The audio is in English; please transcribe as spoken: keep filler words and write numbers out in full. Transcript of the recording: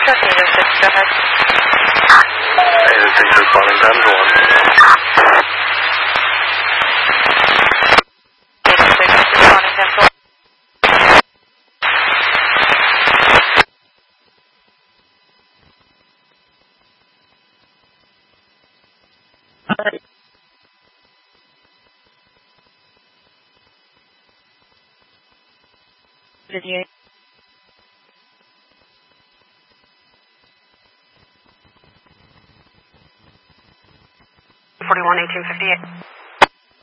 Go ahead. eight oh six responding ten to one. eight oh six responding ten to one. Video. forty-one eighteen fifty-eight.